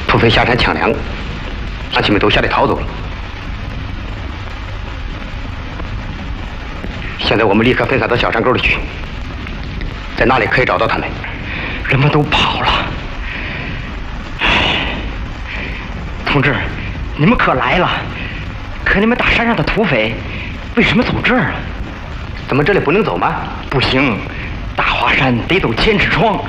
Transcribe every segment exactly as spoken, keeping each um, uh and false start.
土匪下山抢粮，乡亲们都吓得逃走了。现在我们立刻分散到小山沟里去，在那里可以找到他们。 人们都跑了。同志，你们可来了，可你们打山上的土匪为什么走这儿啊？ 怎么这里不能走吗？ 不行，大华山得走千尺窗。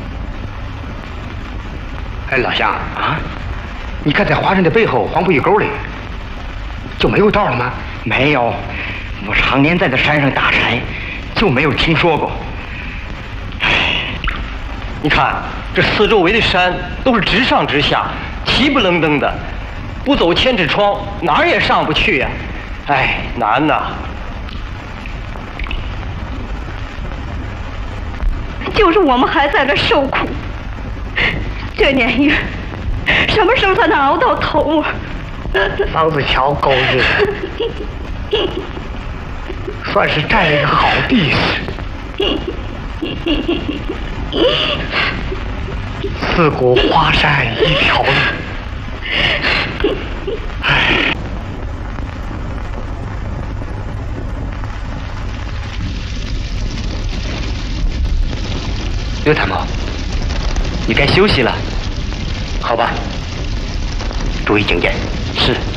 哎，老乡啊，你看在华山的背后黄埔峪沟里就没有道了吗？ 没有，我常年在这山上打柴，就没有听说过。 你看这四周围的山都是直上直下，齐不愣登的，不走千尺窗哪儿也上不去呀、啊！哎，难呐！ 就是我们还在这受苦，这年月什么时候才能熬到头啊？ 桑子桥沟子算是占了一个好地势。四股华山一条路，唉。 刘参谋，你该休息了，好吧？注意警戒。 是。